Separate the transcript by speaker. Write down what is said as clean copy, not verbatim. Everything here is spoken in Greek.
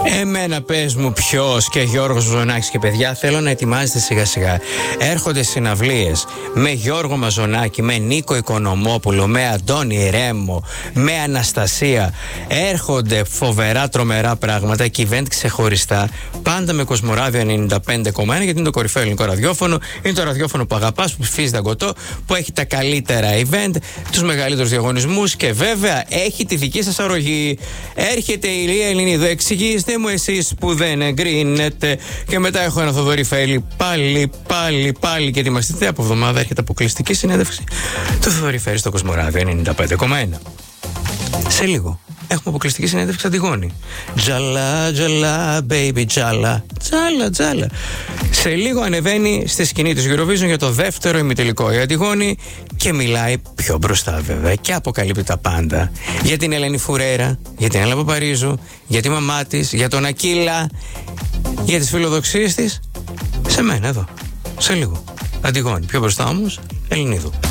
Speaker 1: Εμένα πες μου ποιος και Γιώργος Μαζονάκης. Και παιδιά, θέλω να ετοιμάζετε σιγά σιγά. Έρχονται συναυλίες με Γιώργο Μαζονάκη, με Νίκο Οικονομόπουλο, με Αντώνη Ρέμο, με Αναστασία. Έρχονται φοβερά τρομερά πράγματα και event ξεχωριστά. Πάντα με Κοσμοράδιο 95,1, γιατί είναι το κορυφαίο ελληνικό ραδιόφωνο. Είναι το ραδιόφωνο που αγαπάς, που ψηφίζει δαγκωτό, που έχει τα καλύτερα event, τους μεγαλύτερους διαγωνισμούς και βέβαια έχει τη δική σας αρρωγή. Έρχεται η Ηλία Ελληνίδου, εξηγήστε μου εσείς που δεν εγκρίνετε. Και μετά έχω ένα Θοδωρή Φαΐλη πάλι και ετοιμαστείτε. Από εβδομάδα έρχεται αποκλειστική συνέντευξη του Θοδωρή Φαΐλη στο Κοσμοράδιο 95,1. Σε λίγο έχουμε αποκλειστική συνέντευξη Αντιγόνη. Τζαλά, τζαλά, baby, τζαλά. Τζαλά, τζαλά. Σε λίγο ανεβαίνει στη σκηνή της Eurovision για το δεύτερο ημιτελικό η Αντιγόνη και μιλάει πιο μπροστά βέβαια και αποκαλύπτει τα πάντα. Για την Ελένη Φουρέρα, για την Έλα Παπαρίζου, για τη μαμά της, για τον Ακύλα, για τις φιλοδοξίες της. Σε μένα εδώ. Σε λίγο. Αντιγόνη. Πιο μπροστά όμως Ελληνίδου.